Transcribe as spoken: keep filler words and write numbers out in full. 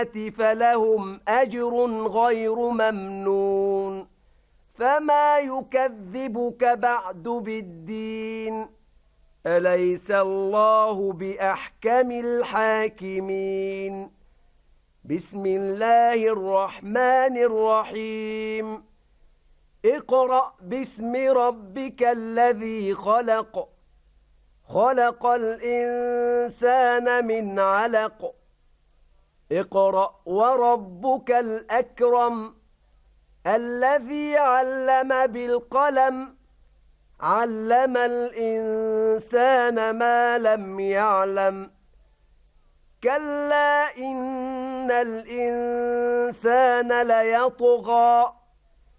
فلهم أجر غير ممنون فما يكذبك بعد بالدين أليس الله بأحكم الحاكمين بسم الله الرحمن الرحيم اقرأ باسم ربك الذي خلق خلق الإنسان من علق اقرأ وربك الأكرم الذي علم بالقلم علم الإنسان ما لم يعلم كلا إن الإنسان ليطغى